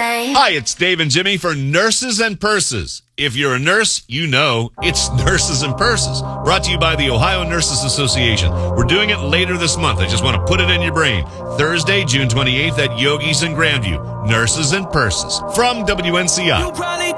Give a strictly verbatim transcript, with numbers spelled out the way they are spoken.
way. Hi, it's Dave and Jimmy for Nurses and Purses. If you're a nurse, you know it's Nurses and Purses. Brought to you by the Ohio Nurses Association. We're doing it later this month. I just want to put it in your brain. Thursday, June twenty-eighth at Yogi's in Grandview. Nurses and Purses from W N C I.